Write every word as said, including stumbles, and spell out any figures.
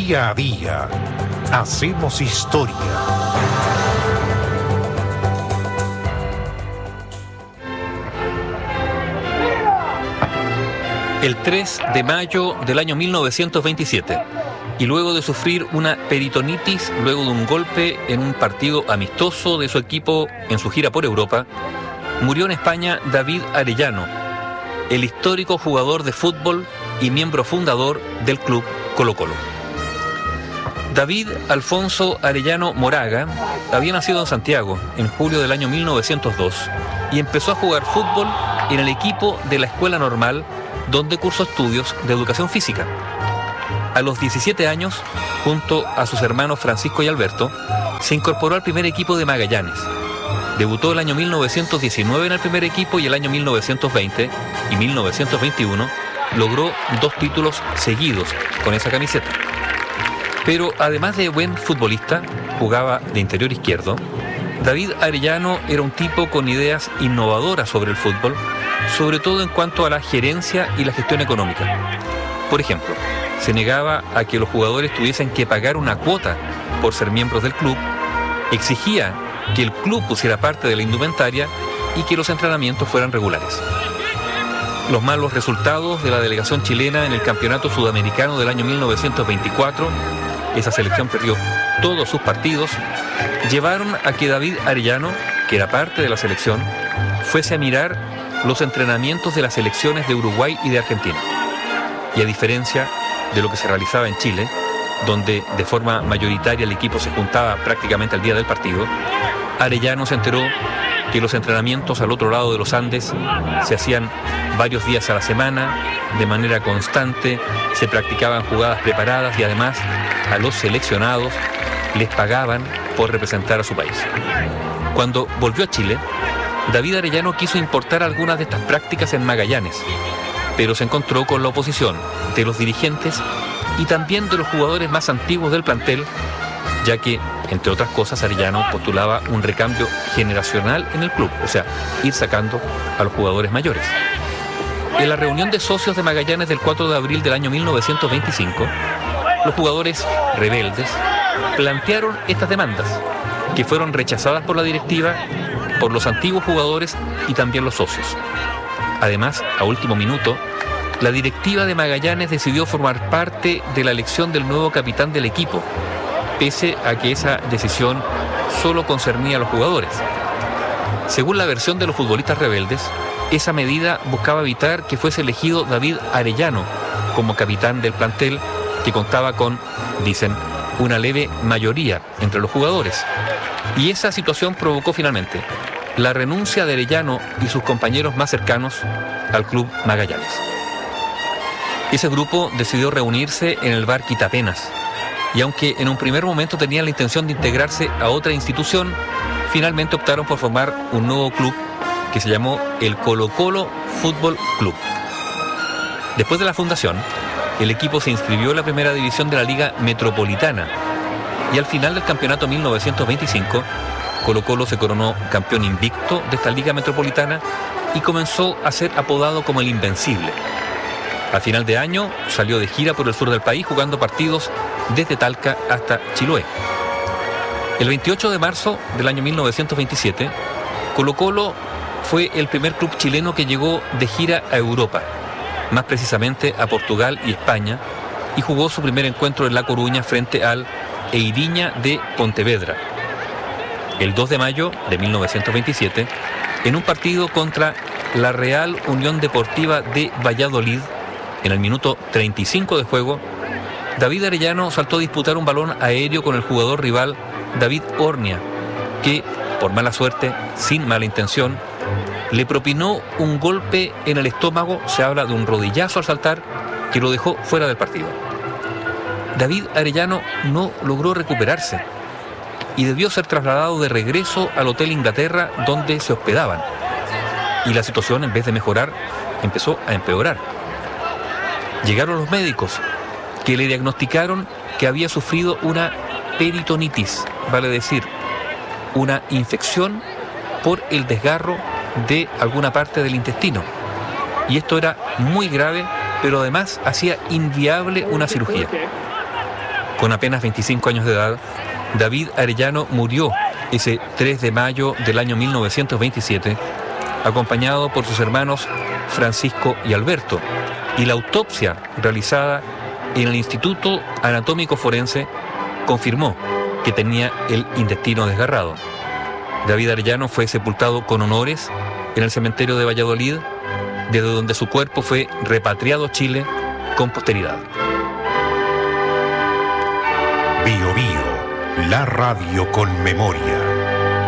Día a día hacemos historia. El tres de mayo del año mil novecientos veintisiete, y luego de sufrir una peritonitis, luego de un golpe en un partido amistoso de su equipo en su gira por Europa, murió en España David Arellano, el histórico jugador de fútbol y miembro fundador del club Colo-Colo. David Alfonso Arellano Moraga había nacido en Santiago en julio del año mil novecientos dos y empezó a jugar fútbol en el equipo de la Escuela Normal, donde cursó estudios de educación física. A los diecisiete años, junto a sus hermanos Francisco y Alberto, se incorporó al primer equipo de Magallanes. Debutó el año mil novecientos diecinueve en el primer equipo y el año mil novecientos veinte y mil novecientos veintiuno logró dos títulos seguidos con esa camiseta. Pero además de buen futbolista, jugaba de interior izquierdo. David Arellano era un tipo con ideas innovadoras sobre el fútbol, sobre todo en cuanto a la gerencia y la gestión económica. Por ejemplo, se negaba a que los jugadores tuviesen que pagar una cuota por ser miembros del club, exigía que el club pusiera parte de la indumentaria y que los entrenamientos fueran regulares. Los malos resultados de la delegación chilena en el Campeonato Sudamericano del año mil novecientos veinticuatro, esa selección perdió todos sus partidos, llevaron a que David Arellano, que era parte de la selección, fuese a mirar los entrenamientos de las selecciones de Uruguay y de Argentina. Y a diferencia de lo que se realizaba en Chile, donde de forma mayoritaria el equipo se juntaba prácticamente al día del partido, Arellano se enteró que los entrenamientos al otro lado de los Andes se hacían varios días a la semana, de manera constante, se practicaban jugadas preparadas y además a los seleccionados les pagaban por representar a su país. Cuando volvió a Chile, David Arellano quiso importar algunas de estas prácticas en Magallanes, pero se encontró con la oposición de los dirigentes y también de los jugadores más antiguos del plantel, ya que, entre otras cosas, Arellano postulaba un recambio generacional en el club, o sea, ir sacando a los jugadores mayores. En la reunión de socios de Magallanes del cuatro de abril del año mil novecientos veinticinco, los jugadores rebeldes plantearon estas demandas, que fueron rechazadas por la directiva, por los antiguos jugadores y también los socios. Además, a último minuto, la directiva de Magallanes decidió formar parte de la elección del nuevo capitán del equipo, pese a que esa decisión solo concernía a los jugadores. Según la versión de los futbolistas rebeldes, esa medida buscaba evitar que fuese elegido David Arellano como capitán del plantel, que contaba con, dicen, una leve mayoría entre los jugadores. Y esa situación provocó finalmente la renuncia de Arellano y sus compañeros más cercanos al club Magallanes. Ese grupo decidió reunirse en el bar Quitapenas, y aunque en un primer momento tenían la intención de integrarse a otra institución, finalmente optaron por formar un nuevo club que se llamó el Colo-Colo Fútbol Club. Después de la fundación, el equipo se inscribió en la primera división de la Liga Metropolitana, y al final del campeonato mil novecientos veinticinco, Colo-Colo se coronó campeón invicto de esta Liga Metropolitana y comenzó a ser apodado como el Invencible. A final de año salió de gira por el sur del país jugando partidos desde Talca hasta Chiloé. El veintiocho de marzo del año mil novecientos veintisiete, Colo-Colo fue el primer club chileno que llegó de gira a Europa, más precisamente a Portugal y España, y jugó su primer encuentro en La Coruña frente al Eiriña de Pontevedra. El dos de mayo de mil novecientos veintisiete, en un partido contra la Real Unión Deportiva de Valladolid, en el minuto treinta y cinco de juego, David Arellano saltó a disputar un balón aéreo con el jugador rival David Ornia, que, por mala suerte, sin mala intención, le propinó un golpe en el estómago, se habla de un rodillazo al saltar, que lo dejó fuera del partido. David Arellano no logró recuperarse y debió ser trasladado de regreso al Hotel Inglaterra, donde se hospedaban. Y la situación, en vez de mejorar, empezó a empeorar. Llegaron los médicos, que le diagnosticaron que había sufrido una peritonitis, vale decir, una infección por el desgarro de alguna parte del intestino. Y esto era muy grave, pero además hacía inviable una cirugía. con apenas veinticinco años de edad, David Arellano murió ese tres de mayo del año mil novecientos veintisiete, acompañado por sus hermanos Francisco y Alberto, y la autopsia realizada en el Instituto Anatómico Forense confirmó que tenía el intestino desgarrado. David Arellano fue sepultado con honores en el cementerio de Valladolid, desde donde su cuerpo fue repatriado a Chile con posteridad. Bio Bio, la radio con memoria.